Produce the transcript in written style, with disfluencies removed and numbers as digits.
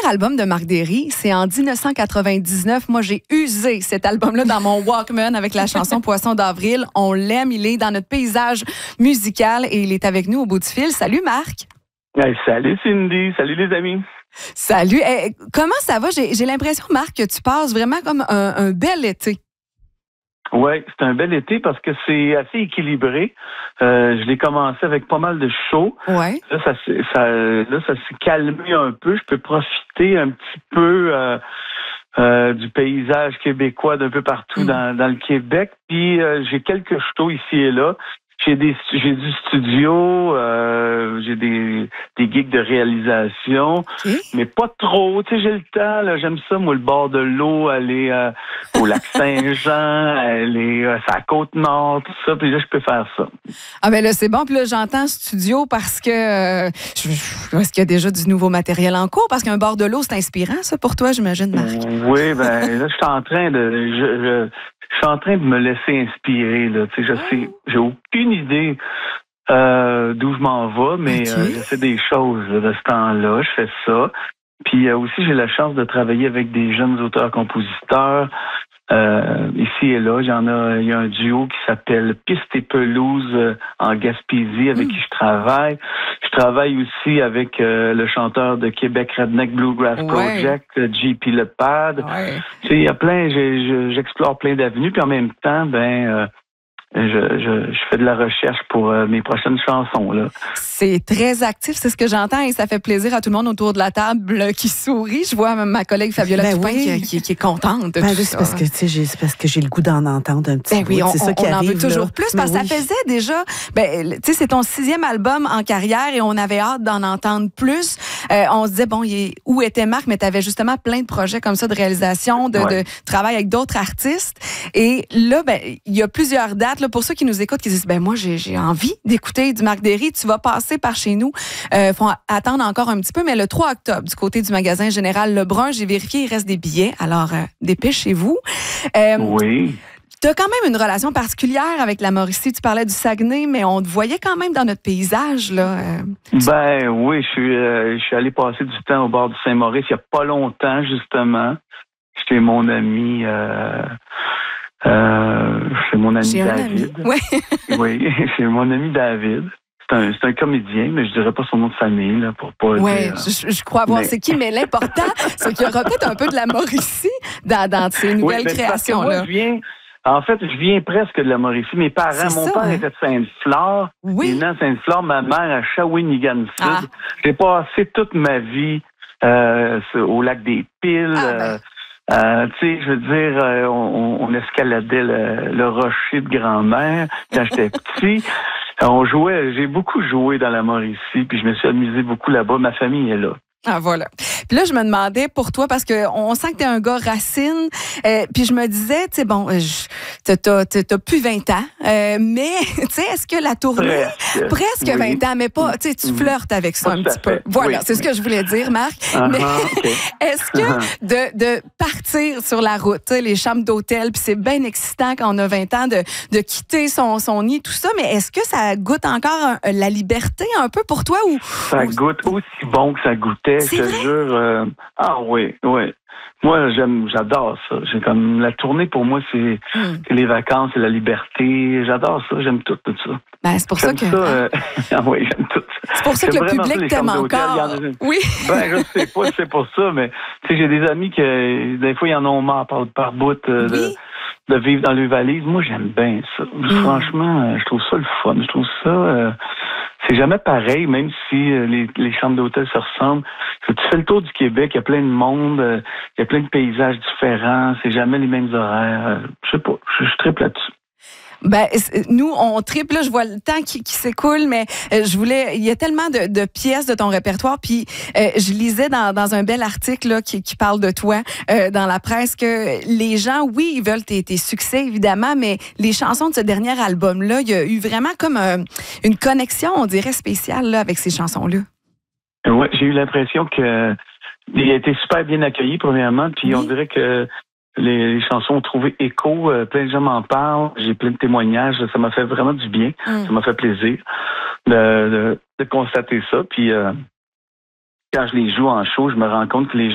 album de Marc Derry, c'est en 1999. Moi, j'ai usé cet album-là dans mon Walkman avec la chanson Poisson d'avril. On l'aime, il est dans notre paysage musical et il est avec nous au bout du fil. Salut Marc! Hey, salut Cindy, salut les amis. Salut! Comment ça va? J'ai l'impression, Marc, que tu passes vraiment comme un bel été. Oui, c'est un bel été parce que c'est assez équilibré. Je l'ai commencé avec pas mal de shows. Ouais. Là, ça s'est calmé un peu. Je peux profiter un petit peu du paysage québécois d'un peu partout dans le Québec. Puis j'ai quelques shows ici et là. J'ai du studio, j'ai des gigs de réalisation, mais pas trop. Tu sais, j'ai le temps. Là, j'aime ça, moi, le bord de l'eau, aller au lac Saint-Jean, aller à la Côte-Nord, tout ça. Puis là, je peux faire ça. Ah ben là, c'est bon. Puis là, j'entends studio parce que est-ce qu'il y a déjà du nouveau matériel en cours? Parce qu'un bord de l'eau, c'est inspirant, ça, pour toi, j'imagine, Marc. Oui, ben là, je suis en train de me laisser inspirer, là. Tu sais, j'ai aucune idée d'où je m'en vais, mais je fais des choses là, de ce temps-là. Je fais ça. Puis aussi, j'ai la chance de travailler avec des jeunes auteurs-compositeurs. Ici et là, il y a un duo qui s'appelle Piste et Pelouse en Gaspésie avec qui je travaille. Je travaille aussi avec le chanteur de Québec Redneck Bluegrass Project, JP Lepad. Tu sais, il y a plein, j'explore plein d'avenues, puis en même temps, je fais de la recherche pour mes prochaines chansons, là. C'est très actif, c'est ce que j'entends et ça fait plaisir à tout le monde autour de la table qui sourit. Je vois ma collègue Fabiola Toupin qui est contente de tout ça. C'est parce que j'ai le goût d'en entendre un petit peu. Oui, c'est ça qui on en arrive, veut toujours là. plus parce que ça faisait déjà... tu sais, c'est ton 6e album en carrière et on avait hâte d'en entendre plus. On se disait, bon, où était Marc? Mais tu avais justement plein de projets comme ça de réalisation, de travail avec d'autres artistes. Et là, il y a plusieurs dates. Là, pour ceux qui nous écoutent, qui disent, moi, j'ai envie d'écouter du Marc Derry. Tu vas passer par chez nous. Faut attendre encore un petit peu, mais le 3 octobre, du côté du magasin Général Lebrun, j'ai vérifié, il reste des billets. Alors, dépêchez-vous. Oui. Tu as quand même une relation particulière avec la Mauricie. Tu parlais du Saguenay, mais on te voyait quand même dans notre paysage, là. Oui, je suis allé passer du temps au bord du Saint-Maurice il n'y a pas longtemps, justement. J'étais mon ami... c'est mon ami David. Oui, c'est mon ami David. C'est un comédien, mais je dirais pas son nom de famille, là, pour pas dire... je crois voir c'est qui, mais l'important, c'est qu'il y aura peut-être un peu de la Mauricie dans ces nouvelles créations-là. Je viens presque de la Mauricie. Mes parents, mon père était de Sainte-Flore. Il est né à Sainte-Flore, ma mère à Shawinigan-Sud. J'ai passé toute ma vie au lac des Piles. Tu sais, je veux dire, on escaladait le rocher de grand-mère quand j'étais petit. J'ai beaucoup joué dans la Mauricie, puis je me suis amusé beaucoup là-bas. Ma famille est là. Ah, voilà. Puis là, je me demandais pour toi, parce qu'on sent que t'es un gars racine, puis je me disais, tu sais, bon, t'as plus 20 ans, mais, tu sais, est-ce que la tournée... Presque 20 ans, mais pas, tu sais, tu flirtes avec ça un petit peu. Voilà, c'est ce que je voulais dire, Marc. Mais est-ce que de partir sur la route, tu sais, les chambres d'hôtel, puis c'est bien excitant quand on a 20 ans de quitter son nid, tout ça, mais est-ce que ça goûte encore la liberté un peu pour toi? Ça goûte aussi bon que ça goûtait. Je te jure. Oui. Moi, j'adore ça. J'ai comme la tournée pour moi, c'est les vacances, c'est la liberté. J'adore ça. J'aime tout ça. C'est pour ça que. Oui, j'aime tout ça. C'est pour ça que le public t'aime encore. Oui. Je sais pas si c'est pour ça, mais tu sais, j'ai des amis qui, des fois, ils en ont marre par bout de vivre dans les valises. Moi, j'aime bien ça. Franchement, je trouve ça le fun. Je trouve ça. C'est jamais pareil, même si les chambres d'hôtel se ressemblent. Tu fais le tour du Québec, il y a plein de monde, il y a plein de paysages différents, c'est jamais les mêmes horaires. Je sais pas, je triple là-dessus. Nous, on triple, là, je vois le temps qui s'écoule, mais il y a tellement de pièces de ton répertoire, puis je lisais dans un bel article là, qui parle de toi dans la presse que les gens, oui, ils veulent tes succès, évidemment, mais les chansons de ce dernier album-là, il y a eu vraiment comme une connexion, on dirait, spéciale là, avec ces chansons-là. Oui, j'ai eu l'impression que il a été super bien accueilli, premièrement, puis on dirait que les chansons ont trouvé écho, plein de gens m'en parlent, j'ai plein de témoignages, ça m'a fait vraiment du bien, ça m'a fait plaisir de constater ça, puis quand je les joue en show, je me rends compte que les